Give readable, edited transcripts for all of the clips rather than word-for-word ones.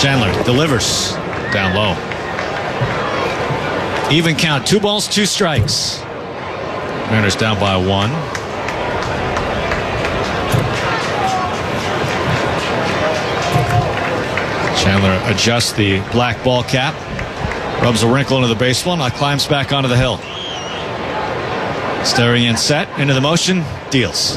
Chandler delivers down low. Even count, 2 balls, 2 strikes. Mariners down by 1. Chandler adjusts the black ball cap, rubs a wrinkle into the baseball, now climbs back onto the hill. Staring in, set, into the motion, deals.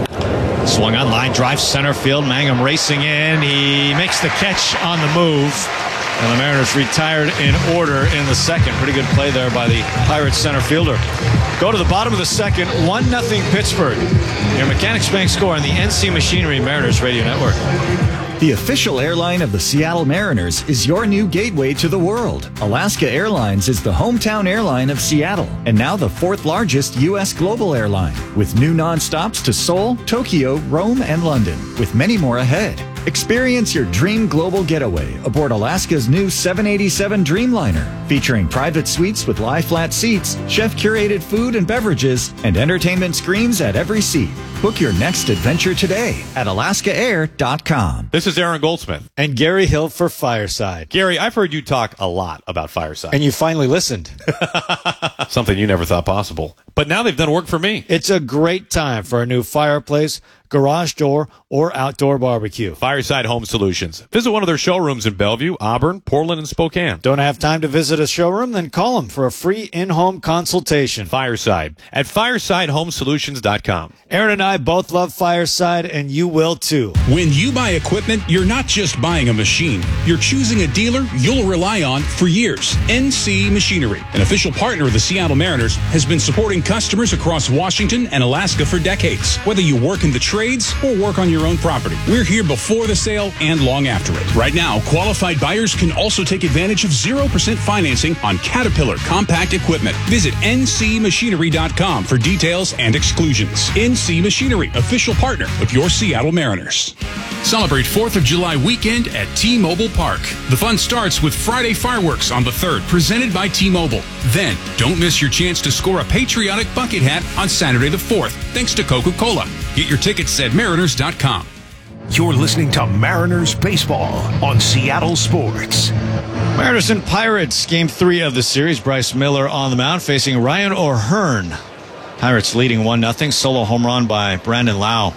Swung on, line drive, center field. Mangum racing in. He makes the catch on the move. And the Mariners retired in order in the second. Pretty good play there by the Pirates center fielder. Go to the bottom of the second, 1-0 Pittsburgh. Your Mechanics Bank score on the NC Machinery Mariners Radio Network. The official airline of the Seattle Mariners is your new gateway to the world. Alaska Airlines is the hometown airline of Seattle and now the 4th largest U.S. global airline, with new nonstops to Seoul, Tokyo, Rome, and London, with many more ahead. Experience your dream global getaway aboard Alaska's new 787 Dreamliner, featuring private suites with lie-flat seats, chef-curated food and beverages, and entertainment screens at every seat. Book your next adventure today at alaskaair.com. This is Aaron Goldsmith. And Gary Hill for Fireside. Gary, I've heard you talk a lot about Fireside. And you finally listened. Something you never thought possible. But now they've done work for me. It's a great time for a new fireplace, garage door, or outdoor barbecue. Fireside Home Solutions. Visit one of their showrooms in Bellevue, Auburn, Portland, and Spokane. Don't have time to visit a showroom? Then call them for a free in-home consultation. Fireside at firesidehomesolutions.com. Aaron and I both love Fireside, and you will too. When you buy equipment, you're not just buying a machine. You're choosing a dealer you'll rely on for years. NC Machinery, an official partner of the Seattle Mariners, has been supporting customers across Washington and Alaska for decades. Whether you work in the trades or work on your own property, we're here before the sale and long after it. Right now, qualified buyers can also take advantage of 0% financing on Caterpillar compact equipment. Visit ncmachinery.com for details and exclusions. NC Machinery, official partner of your Seattle Mariners. Celebrate 4th of July weekend at T-Mobile Park. The fun starts with Friday fireworks on the 3rd, presented by T-Mobile. Then, don't miss your chance to score a patriotic bucket hat on Saturday the 4th, thanks to Coca-Cola. Get your tickets at mariners.com. You're listening to Mariners Baseball on Seattle Sports. Mariners and Pirates, Game 3 of the series. Bryce Miller on the mound facing Ryan O'Hearn. Pirates leading 1-0. Solo home run by Brandon Lau.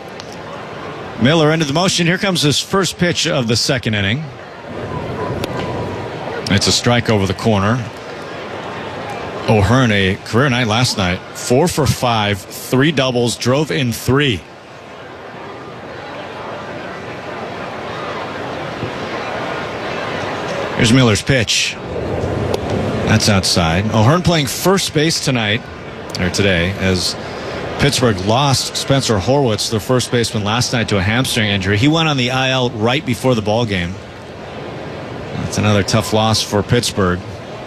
Miller into the motion. Here comes his first pitch of the second inning. It's a strike over the corner. O'Hearn, a career night last night. 4 for 5, 3 doubles, drove in 3. Here's Miller's pitch. That's outside. O'Hearn playing first base tonight, or today, as Pittsburgh lost Spencer Horwitz, their first baseman, last night to a hamstring injury. He went on the IL right before the ball game. That's another tough loss for Pittsburgh.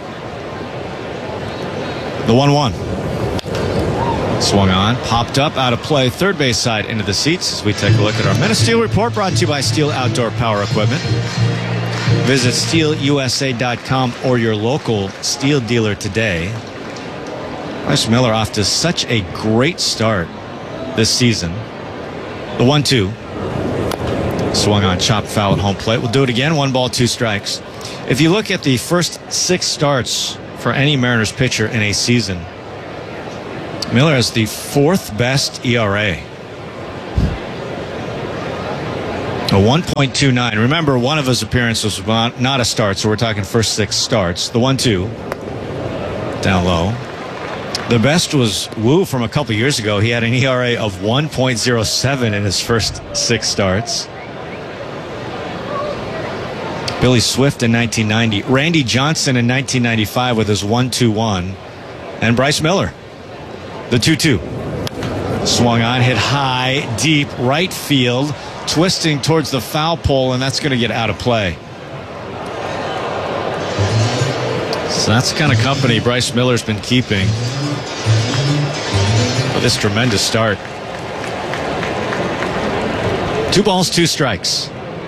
The 1-1. Swung on, popped up, out of play, third base side into the seats as we take a look at our Men of Steel report, brought to you by Steel Outdoor Power Equipment. Visit SteelUSA.com or your local Steel dealer today. Bryce Miller off to such a great start this season. The 1-2. Swung on, chopped foul at home plate. We'll do it again. 1 ball, 2 strikes. If you look at the first 6 starts for any Mariners pitcher in a season, Miller has the 4th best ERA. A 1.29. Remember, one of his appearances was not a start, so we're talking first 6 starts. The 1-2. Down low. The best was Wu from a couple years ago. He had an ERA of 1.07 in his first 6 starts. Billy Swift in 1990. Randy Johnson in 1995 with his 1-2-1. And Bryce Miller. The 2-2. Swung on, hit high, deep, right field. Twisting towards the foul pole, and that's going to get out of play. So that's the kind of company Bryce Miller's been keeping for this tremendous start. 2 balls, 2 strikes.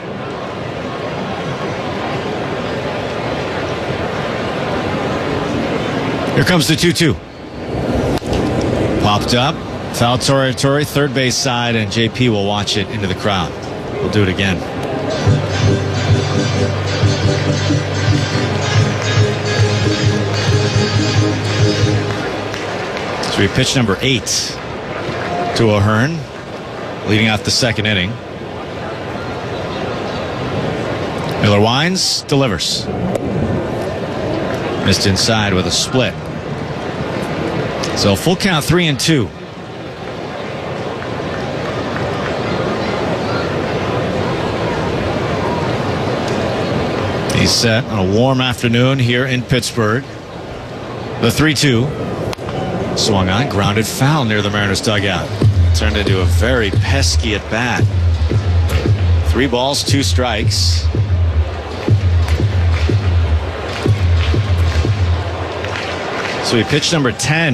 Here comes the 2-2. Popped up. Foul territory, third base side, and JP will watch it into the crowd. We'll do it again. So we pitch number 8 to O'Hearn, leading off the second inning. Miller winds, delivers. Missed inside with a split. So full count 3-2. He's set on a warm afternoon here in Pittsburgh. The 3-2. Swung on, grounded foul near the Mariners dugout. Turned into a very pesky at bat. 3 balls, 2 strikes. So he pitched number 10.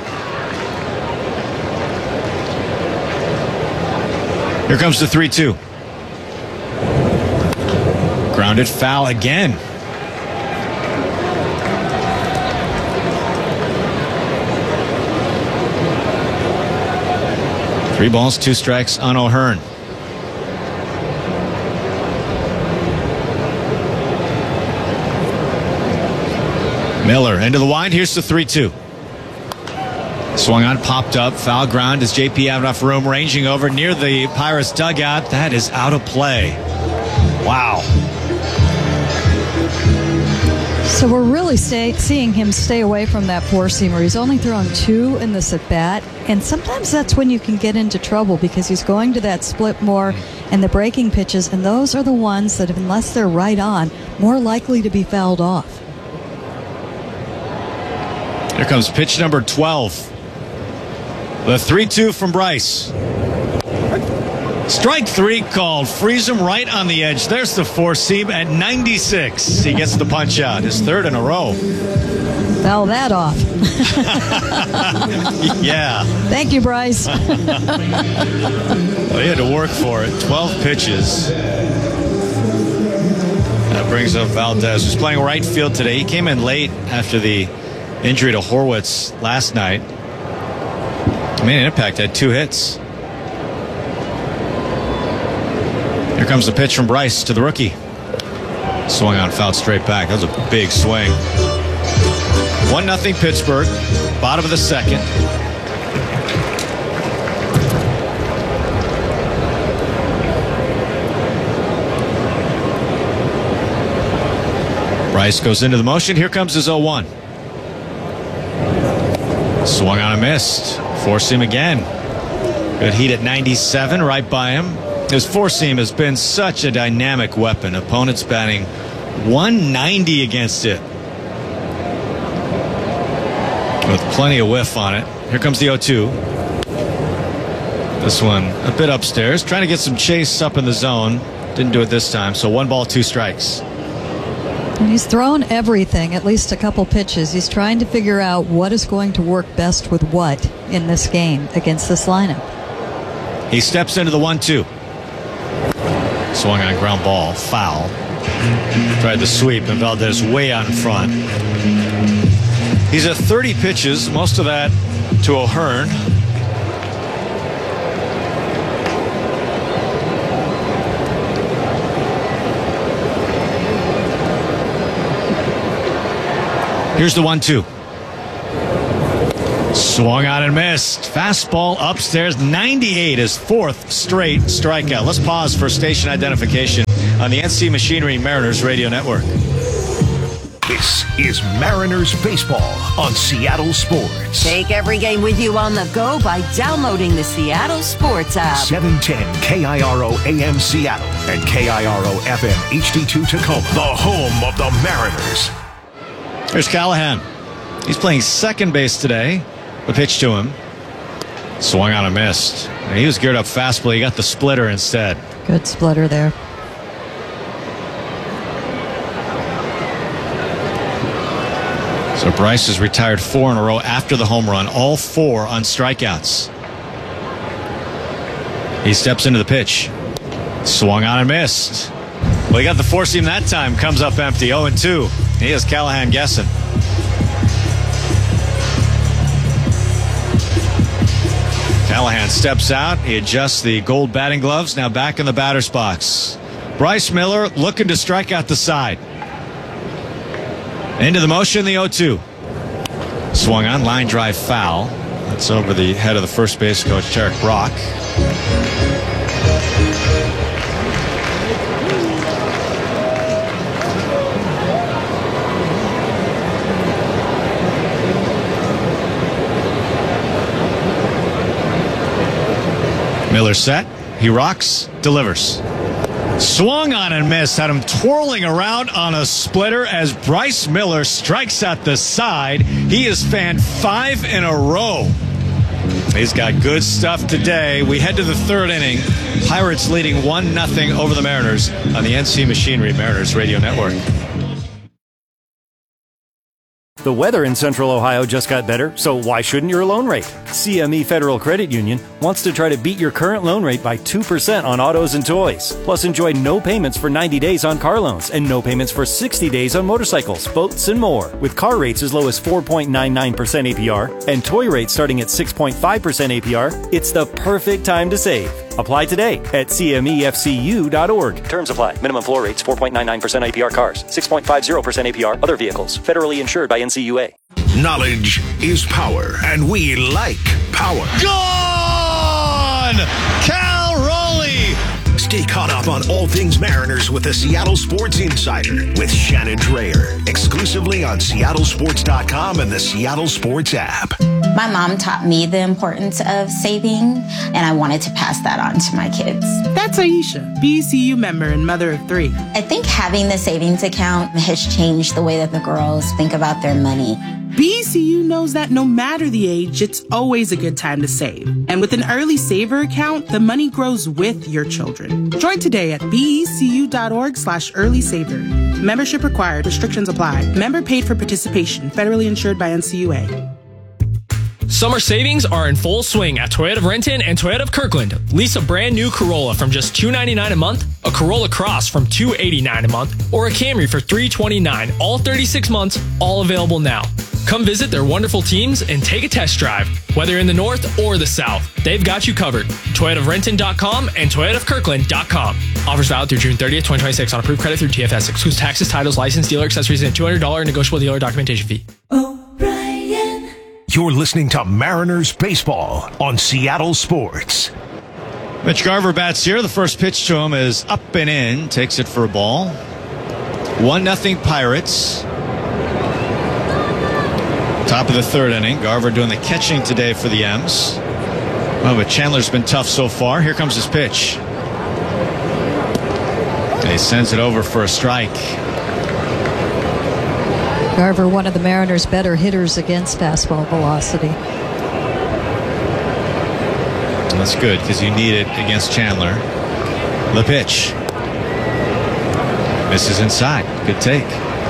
Here comes the 3-2. Grounded foul again. Three balls, 2 strikes on O'Hearn. Miller into the wind. Here's the 3-2. Swung on, popped up, foul ground. Does JP have enough room? Ranging over near the Pirates dugout. That is out of play. Wow. So we're really seeing him stay away from that four-seamer. He's only thrown 2 in this at-bat, and sometimes that's when you can get into trouble because he's going to that split more and the breaking pitches, and those are the ones that, unless they're right on, more likely to be fouled off. Here comes pitch number 12. The 3-2 from Bryce. Strike 3 called. Freeze him right on the edge. There's the four-seam at 96. He gets the punch out. His 3rd in a row. Foul that off. Yeah. Thank you, Bryce. Well, he had to work for it. 12 pitches. That brings up Valdez, who's playing right field today. He came in late after the injury to Horwitz last night. Made an impact, had 2 hits. Here comes the pitch from Bryce to the rookie. Swung on, fouled straight back. That was a big swing. 1-0 Pittsburgh. Bottom of the second. Bryce goes into the motion. Here comes his 0-1. Swung on and missed. Four-seam again. Good heat at 97, right by him. His four-seam has been such a dynamic weapon. Opponents batting 190 against it, with plenty of whiff on it. Here comes the 0-2. This one a bit upstairs, trying to get some chase up in the zone. Didn't do it this time, so 1 ball, 2 strikes. And he's thrown everything, at least a couple pitches. He's trying to figure out what is going to work best with what in this game against this lineup. He steps into the 1-2. Swung on ground ball, foul. Tried the sweep, and Valdez way out in front. He's at 30 pitches, most of that to O'Hearn. Here's the 1-2. Swung on and missed. Fastball upstairs. 98, his 4th straight strikeout. Let's pause for station identification on the NC Machinery Mariners Radio Network. This is Mariners Baseball on Seattle Sports. Take every game with you on the go by downloading the Seattle Sports app. 710 KIRO AM Seattle and KIRO FM HD2 Tacoma. The home of the Mariners. Here's Callahan. He's playing second base today. The pitch to him. Swung on and missed. And he was geared up fastball. He got the splitter instead. Good splitter there. So Bryce has retired 4 in a row after the home run. All 4 on strikeouts. He steps into the pitch. Swung on and missed. Well, he got the four-seam that time. Comes up empty. 0-2. He has Callahan guessing. Callahan steps out. He adjusts the gold batting gloves. Now back in the batter's box. Bryce Miller looking to strike out the side. Into the motion, the 0-2. Swung on, line drive foul. That's over the head of the first base coach, Tarek Brock. Miller set. He rocks, delivers. Swung on and missed. Had him twirling around on a splitter as Bryce Miller strikes at the side. He has fanned 5 in a row. He's got good stuff today. We head to the third inning. Pirates leading 1-0 over the Mariners on the NC Machinery Mariners Radio Network. The weather in Central Ohio just got better, so why shouldn't your loan rate? CME Federal Credit Union wants to try to beat your current loan rate by 2% on autos and toys. Plus, enjoy no payments for 90 days on car loans and no payments for 60 days on motorcycles, boats, and more. With car rates as low as 4.99% APR and toy rates starting at 6.5% APR, it's the perfect time to save. Apply today at cmefcu.org. Terms apply. Minimum floor rates 4.99% APR cars, 6.50% APR other vehicles. Federally insured by NCUA. Knowledge is power, and we like power. Gone! Cal Rowley! Stay caught up on all things Mariners with the Seattle Sports Insider with Shannon Drayer. Exclusively on seattlesports.com and the Seattle Sports app. My mom taught me the importance of saving, and I wanted to pass that on to my kids. That's Aisha, BCU member and mother of 3. I think having the savings account has changed the way that the girls think about their money. BCU knows that no matter the age, it's always a good time to save. And with an early saver account, the money grows with your children. Join today at becu.org/early saver. Membership required. Restrictions apply. Member paid for participation. Federally insured by NCUA. Summer savings are in full swing at Toyota of Renton and Toyota of Kirkland. Lease a brand new Corolla from just $299 a month, a Corolla Cross from $289 a month, or a Camry for $329, all 36 months, all available now. Come visit their wonderful teams and take a test drive. Whether in the north or the south, they've got you covered. ToyotaofRenton.com and ToyotaofKirkland.com. Offers valid through June 30th, 2026 on approved credit through TFS. Excludes taxes, titles, license, dealer accessories, and $200 negotiable dealer documentation fee. You're listening to Mariners Baseball on Seattle Sports. Mitch Garver bats here. The first pitch to him is up and in. Takes it for a ball. 1-0 Pirates. Top of the third inning. Garver doing the catching today for the M's. Oh, but Chandler's been tough so far. Here comes his pitch. And he sends it over for a strike. Garver, one of the Mariners' better hitters against fastball velocity. That's good because you need it against Chandler. The pitch. Misses inside. Good take.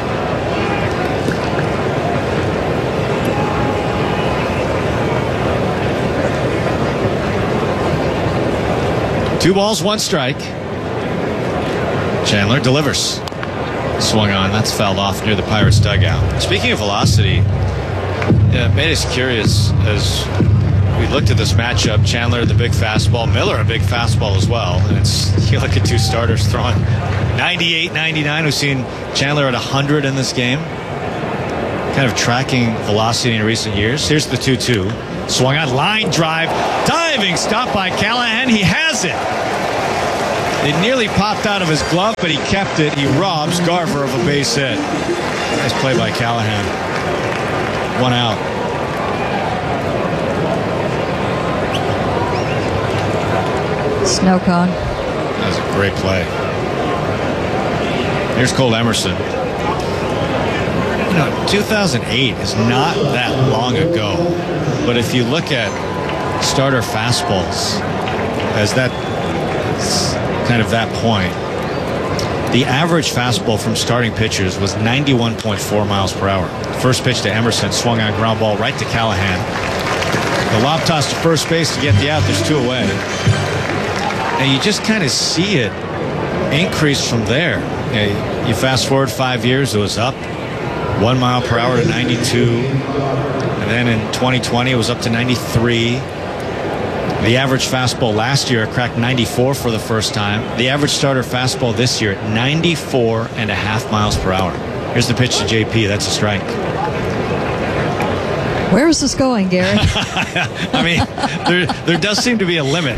Two balls, one strike. Chandler delivers. Swung on. That's fouled off near the Pirates dugout. Speaking of velocity, it made us curious as we looked at this matchup. Chandler, the big fastball. Miller, a big fastball as well. And you look at two starters throwing 98, 99. We've seen Chandler at 100 in this game. Kind of tracking velocity in recent years. Here's the 2-2. Swung on, line drive. Diving stop by Callahan. He has it. It nearly popped out of his glove, but he kept it. He robs Garver of a base hit. Nice play by Callahan. 1 out. Snow cone. That was a great play. Here's Cole Emerson. 2008 is not that long ago, but if you look at starter fastballs as that kind of that point, the average fastball from starting pitchers was 91.4 miles per hour. First pitch to Emerson, swung on ground ball right to Callahan. The lob toss to first base to get the out. There's 2 away. And you just kind of see it increase from there. You fast forward 5 years, it was up 1 mile per hour to 92. And then in 2020, it was up to 93. The average fastball last year cracked 94 for the first time. The average starter fastball this year at 94.5 miles per hour. Here's the pitch to JP. That's a strike. Where is this going, Gary? I mean, there does seem to be a limit.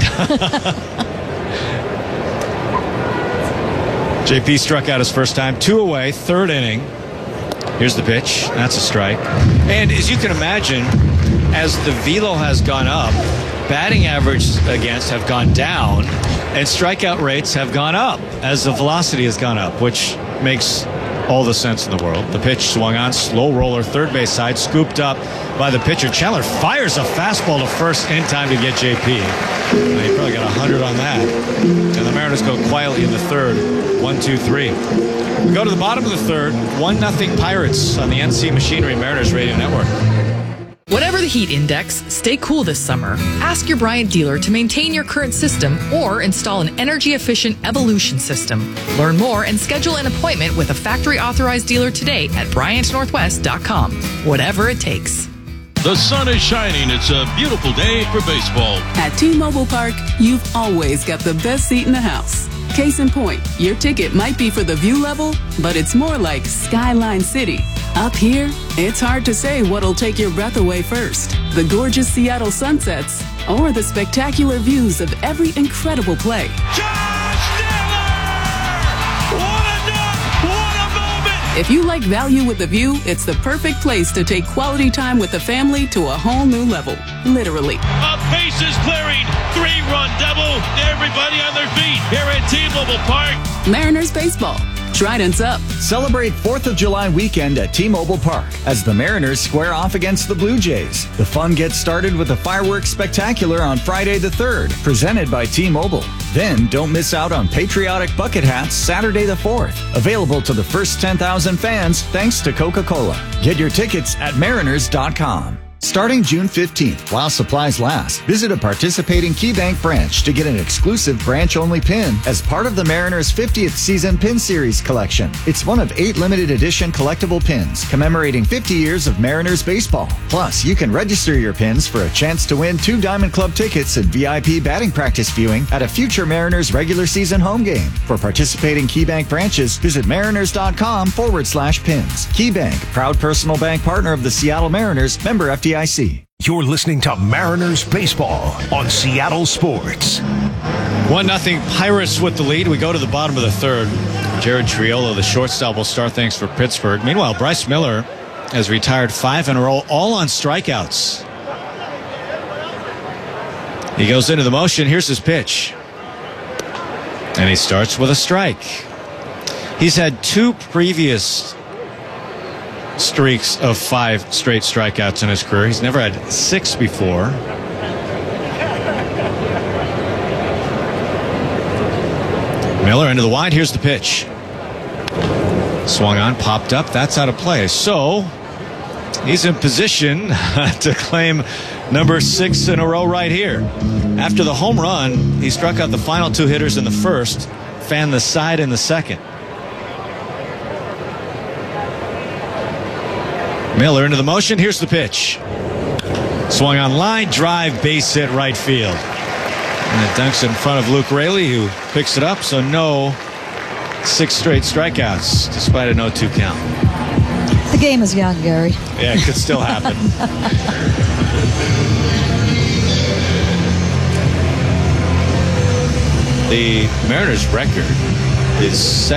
JP struck out his first time. 2 away, 3rd inning. Here's the pitch. That's a strike. And as you can imagine, as the velo has gone up, batting averages against have gone down, and strikeout rates have gone up as the velocity has gone up, which makes all the sense in the world. The pitch swung on, slow roller, third base side, scooped up by the pitcher. Chandler fires a fastball to first in time to get JP. He probably got 100 on that. And the Mariners go quietly in the third. 1-2-3. We go to the bottom of the third. 1-0 Pirates on the NC Machinery Mariners Radio Network. Whatever the heat index, stay cool this summer. Ask your Bryant dealer to maintain your current system or install an energy-efficient Evolution system. Learn more and schedule an appointment with a factory-authorized dealer today at BryantNorthwest.com. Whatever it takes. The sun is shining. It's a beautiful day for baseball. At T-Mobile Park, you've always got the best seat in the house. Case in point, your ticket might be for the view level, but it's more like Skyline City. Up here, it's hard to say what'll take your breath away first. The gorgeous Seattle sunsets or the spectacular views of every incredible play. If you like value with the view, it's the perfect place to take quality time with the family to a whole new level. Literally. A bases clearing, 3-run double. Everybody on their feet here at T-Mobile Park. Mariners baseball. Trident's up. Celebrate 4th of July weekend at T-Mobile Park as the Mariners square off against the Blue Jays. The fun gets started with a fireworks spectacular on Friday the 3rd, presented by T-Mobile. Then don't miss out on patriotic bucket hats Saturday the 4th, available to the first 10,000 fans thanks to Coca-Cola. Get your tickets at mariners.com. Starting June 15th, while supplies last, visit a participating KeyBank branch to get an exclusive branch-only pin as part of the Mariners' 50th season pin series collection. It's one of 8 limited edition collectible pins commemorating 50 years of Mariners baseball. Plus, you can register your pins for a chance to win 2 Diamond Club tickets and VIP batting practice viewing at a future Mariners regular season home game. For participating KeyBank branches, visit mariners.com/pins. KeyBank, proud personal bank partner of the Seattle Mariners, member FDIC. You're listening to Mariners Baseball on Seattle Sports. 1-0 Pirates with the lead. We go to the bottom of the third. Jared Triolo, the shortstop, will start things for Pittsburgh. Meanwhile, Bryce Miller has retired 5 in a row, all on strikeouts. He goes into the motion. Here's his pitch. And he starts with a strike. He's had 2 previous streaks of 5 straight strikeouts in his career. He's never had 6 before. Miller into the wide. Here's the pitch. Swung on, popped up. That's out of play. So he's in position to claim number 6 in a row right here. After the home run, he struck out the final 2 hitters in the first, fanned the side in the second. Miller into the motion. Here's the pitch. Swung on line drive, base hit right field. And it dunks in front of Luke Raley, who picks it up. So no 6 straight strikeouts, despite a 0-2 count. The game is young, Gary. Yeah, it could still happen. The Mariners' record is